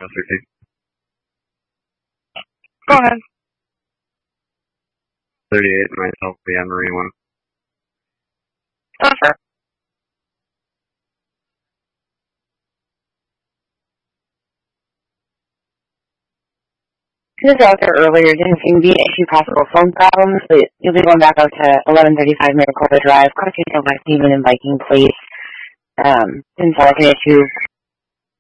Go ahead. 38, myself, the Marine one. Oh, sure. This was out there earlier. Didn't seem to be an issue, possible phone problems, but you'll be going back out to 1135 Maricopa Drive, crossing West Haven and Viking Place. Didn't sound like an issue.